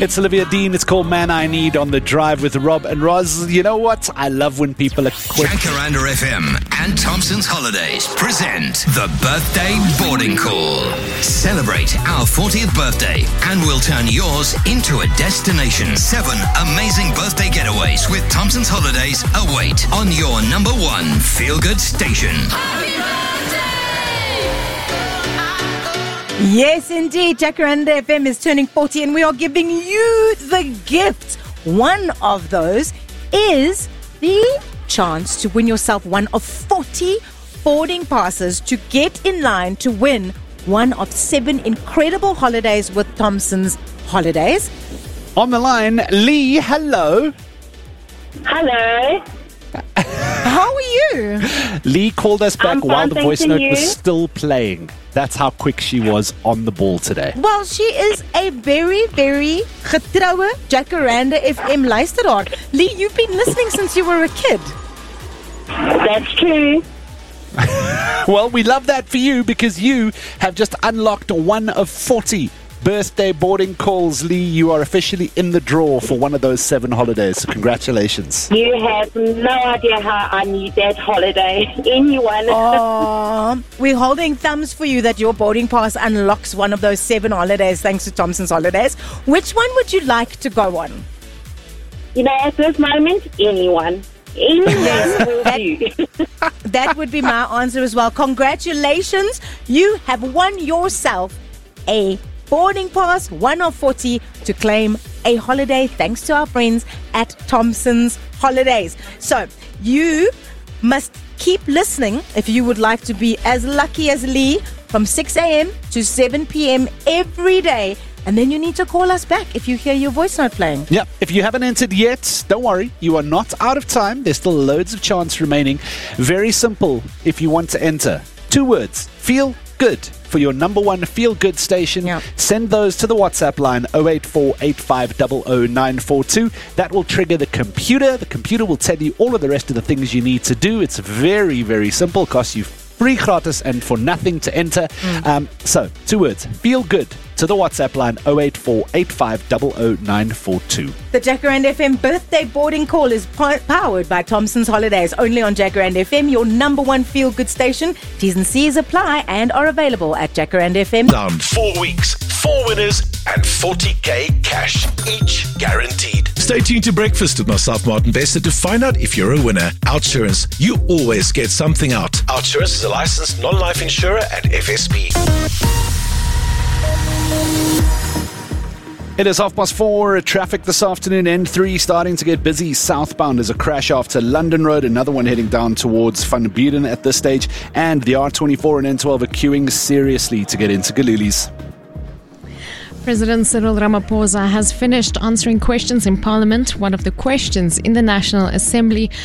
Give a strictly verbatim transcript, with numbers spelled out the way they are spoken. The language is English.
It's Olivia Dean. It's called Man I Need on the Drive with Rob and Roz. You know what? I love when people are quick. Jacaranda F M and Thompson's Holidays present the Birthday Boarding Call. Celebrate our fortieth birthday and we'll turn yours into a destination. Seven amazing birthday getaways with Thompson's Holidays await on your number one feel-good station. Yes, indeed. Jacaranda F M is turning forty and we are giving you the gift. One of those is the chance to win yourself one of forty boarding passes to get in line to win one of seven incredible holidays with Thompson's Holidays. On the line, Lee, hello. Hello. How are you? Lee called us back I'm while fine, the thanks, voice and note you? was still playing. That's how quick she was on the ball today. Well, she is a very, very getroue Jacaranda F M luisteraar. Lee, you've been listening since you were a kid. That's true. Well, we love that for you because you have just unlocked one of forty birthday boarding calls. Lee, you are officially in the draw for one of those seven holidays. So congratulations. You have no idea how I need that holiday. Anyone. Oh, we're holding thumbs for you that your boarding pass unlocks one of those seven holidays thanks to Thompson's Holidays. Which one would you like to go on? You know, at this moment, anyone. Anyone will do. That would be my answer as well. Congratulations. You have won yourself a boarding pass, one of forty, to claim a holiday thanks to our friends at Thompson's Holidays. So you must keep listening if you would like to be as lucky as Lee from six a.m. to seven p.m. every day. And then you need to call us back if you hear your voice note playing. Yep. If you haven't entered yet, don't worry. You are not out of time. There's still loads of chance remaining. Very simple if you want to enter. Two words. Feel good. For your number one feel-good station. Yep. Send those to the WhatsApp line oh eight four eight five zero zero nine four two. That will trigger the computer. The computer will tell you all of the rest of the things you need to do. It's very, very simple. Costs you free gratis and for nothing to enter. Mm. Um, so, two words. Feel good. To the WhatsApp line oh eight four eight five zero zero nine four two. The Jacaranda F M birthday boarding call is po- powered by Thompson's Holidays, only on Jacaranda F M, your number one feel-good station. T's and C's apply and are available at Jacaranda F M. Down four weeks, four winners, and forty k cash, each guaranteed. Stay tuned to Breakfast with myself, Martin Bester, to find out if you're a winner. Outsurance, you always get something out. Outsurance is a licensed non-life insurer at F S B. It is half past four. Traffic this afternoon, N three starting to get busy. Southbound is a crash after London Road. Another one heading down towards Van Buren at this stage. And the R twenty-four and N twelve are queuing seriously to get into Galuli's. President Cyril Ramaphosa has finished answering questions in Parliament. One of the questions in the National Assembly